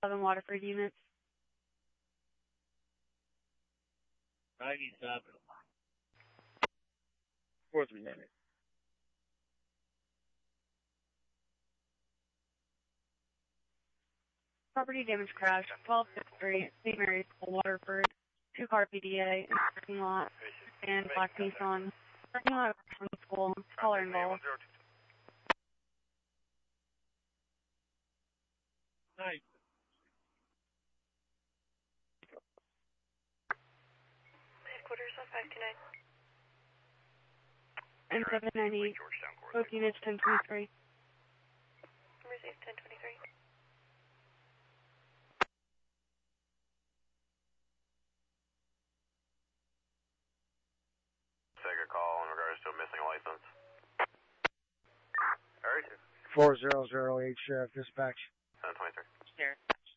7 Waterford units. 97. 439. Property damage crash, 12th Street, St. Mary's, Waterford, 2-car PDA, parking lot, and Black Nissan. Parking lot from school, caller involved. Nice. Headquarters on 529. And 798, both units 1023. Received 1023. Take a call in regards to a missing license. Alright. 4008 Sheriff Dispatch. 1023. Sheriff.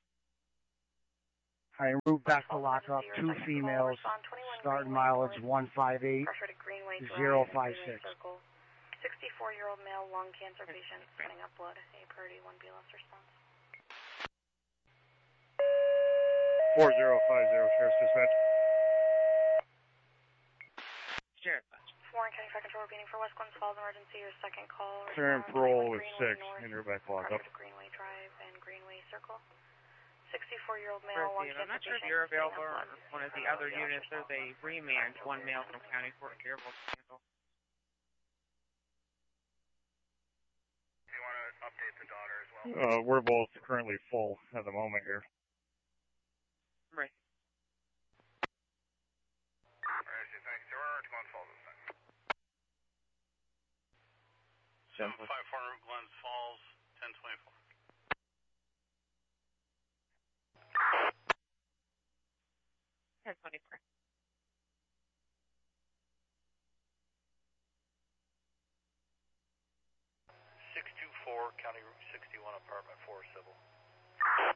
I en route back to lock up 2 females, start mileage 158, 056. 64-year-old male lung cancer patient, sending up blood, a priority 1 BLS response. 4050 Sheriff's Dispatch. Sheriff. Warren County Fire Control repeating for West Glens Falls emergency. Your second call. Clear and parole is 6. And you're back locked up. Greenway Drive and Greenway Circle. 64-year-old male lung cancer patient. I'm not sure if you're available on one of the other units. There's a remand, 1 male from County Court Careful to handle. Do you want to update the daughter as well? We're both currently full at the moment here. Right. Alright, thanks. So we're to Glens Falls this time. 754 Glens Falls, 1024. 1024. 624 County Route 61, apartment 4, civil.